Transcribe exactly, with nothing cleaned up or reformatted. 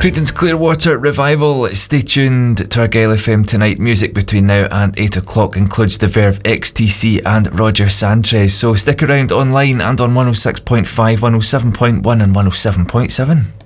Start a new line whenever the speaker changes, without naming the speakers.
Creedence Clearwater Revival. Stay tuned to Argyle F M tonight. Music between now and eight o'clock includes the Verve X T C and Roger Sanchez. So stick around online and on one oh six point five, one oh seven point one and one oh seven point seven.